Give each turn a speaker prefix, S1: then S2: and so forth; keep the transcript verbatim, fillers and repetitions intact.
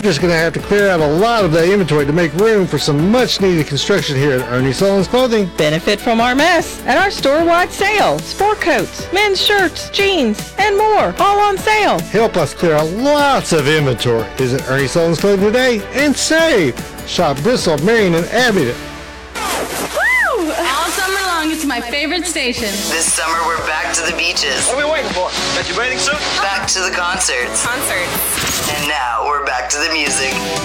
S1: just going to have to clear out a lot of that inventory to make room for some much-needed construction here at Ernie Sullivan's Clothing.
S2: Benefit from our mess at our store-wide sale. Sport coats, men's shirts, jeans, and more, all on sale.
S1: Help us clear out lots of inventory. Visit Ernie Sullivan's Clothing today and save. Shop Bristol, Marion, and Abingdon.
S3: All summer long, it's my favorite station.
S4: This summer, we're back to the beaches.
S5: What are we waiting for? Got your bathing suit?
S4: Back to the concerts.
S3: Concerts.
S4: And now, we're back to the music.